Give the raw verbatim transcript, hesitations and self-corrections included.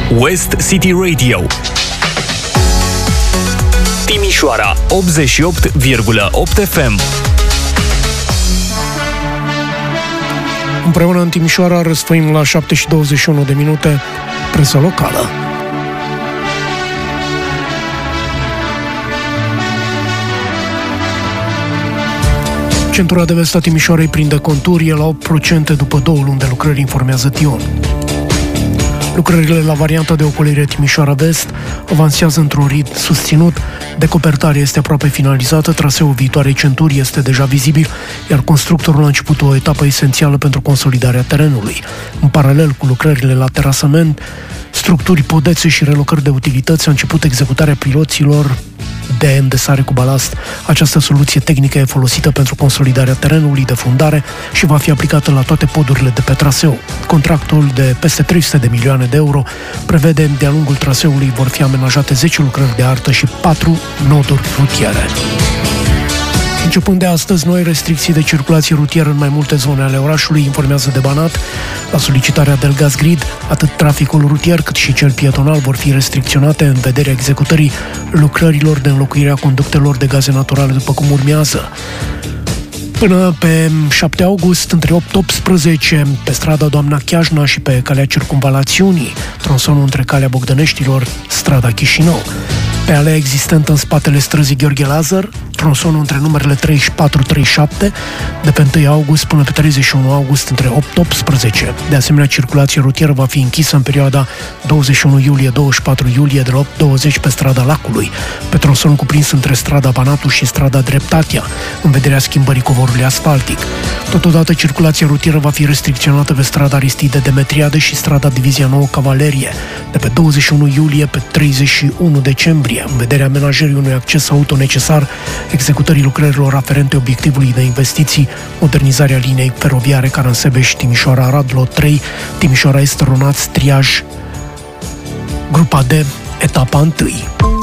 West City Radio, Timișoara optzeci și opt virgulă opt F M. Împreună în Timișoara răsfăim la șapte și douăzeci și unu de minute presa locală. Centura de vest a Timișoarei prinde conturi, e la opt la sută după două luni de lucrări, informează Tion. Lucrările la varianta de ocolire Timișoara Vest avansează într-un ritm susținut, decopertarea este aproape finalizată, traseul viitoarei centuri este deja vizibil, iar constructorul a început o etapă esențială pentru consolidarea terenului. În paralel cu lucrările la terasament, structuri, podețe și relocări de utilități, a început executarea piloților de îndesare cu balast. Această soluție tehnică e folosită pentru consolidarea terenului de fundare și va fi aplicată la toate podurile de pe traseu. Contractul de peste trei sute de milioane de euro prevede de-a lungul traseului vor fi amenajate zece lucrări de artă și patru noduri rutiere. Începând de astăzi, noi restricții de circulație rutieră în mai multe zone ale orașului, informează de Banat. La solicitarea Delgaz Grid, atât traficul rutier cât și cel pietonal vor fi restricționate în vederea executării lucrărilor de înlocuire a conductelor de gaze naturale, după cum urmează. Până pe șapte august, între opt optsprezece, pe strada Doamna Chiajna și pe calea Circumvalațiunii, tronsonul între calea Bogdăneștilor, strada Chișinău. Pe alea existentă în spatele străzii Gheorghe Lazar, tronsonul între numerele treizeci și patru treizeci și șapte, de pe întâi august până pe treizeci și unu august, între opt optsprezece. De asemenea, circulația rutieră va fi închisă în perioada douăzeci și unu iulie douăzeci și patru iulie de la opt douăzeci pe strada Lacului, pe tronsonul cuprins între strada Banatul și strada Dreptatea, în vederea schimbării covorului asfaltic. Totodată, circulația rutieră va fi restricționată pe strada Aristide Demetriade și strada Divizia nouă Cavalerie, de pe douăzeci și unu iulie pe treizeci și unu decembrie, în vederea amenajării unui acces auto necesar executării lucrărilor aferente obiectivului de investiții, modernizarea liniei feroviare Caransebeș, Timișoara, Arad, lot trei, Timișoara Est, Ronaț, Triaj, grupa D, etapa unu.